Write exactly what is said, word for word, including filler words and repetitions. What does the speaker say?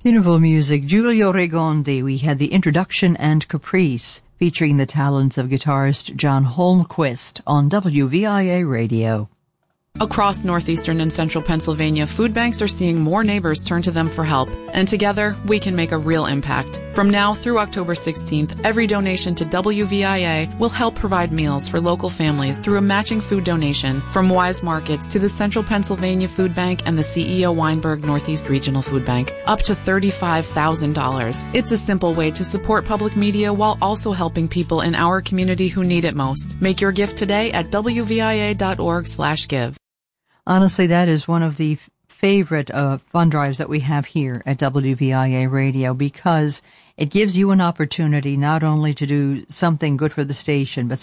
Beautiful music. Giulio Regondi. We had the introduction and Caprice featuring the talents of guitarist John Holmquist on W V I A Radio. Across northeastern and central Pennsylvania, food banks are seeing more neighbors turn to them for help, and together we can make a real impact. From now through October sixteenth, every donation to W V I A will help provide meals for local families through a matching food donation from Wise Markets to the Central Pennsylvania Food Bank and the C E O Weinberg Northeast Regional Food Bank, up to thirty-five thousand dollars. It's a simple way to support public media while also helping people in our community who need it most. Make your gift today at W V I A dot org slash give. Honestly, that is one of the favorite uh, fund drives that we have here at W V I A Radio, because it gives you an opportunity not only to do something good for the station, but